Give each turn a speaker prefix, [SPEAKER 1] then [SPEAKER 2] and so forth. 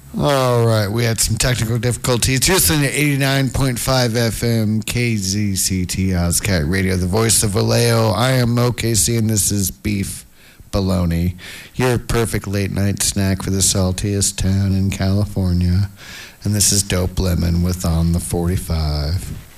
[SPEAKER 1] All right, we had some technical difficulties. You're listening to 89.5 FM KZCT Ozcat Radio, the voice of Vallejo. I am Mo Casey, and this is Beef Bologna, your perfect late night snack for the saltiest town in California. And this is Dope Lemon with On the 45.